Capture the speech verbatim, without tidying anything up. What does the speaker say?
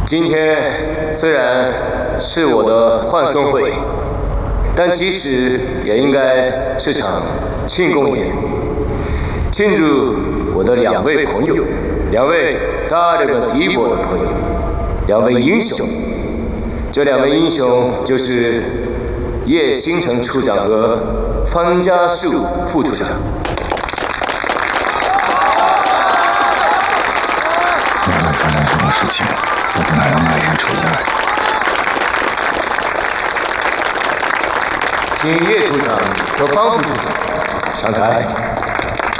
今天虽然是我的欢送会，但其实也应该是场庆功宴，庆祝我的两位朋友，两位大这个敌国的朋友，两位英雄。这两位英雄就是叶星辰处长和方家树副处长。 无论发生什么事情，都不能让那人出意外。 请叶处长和方副处长上台。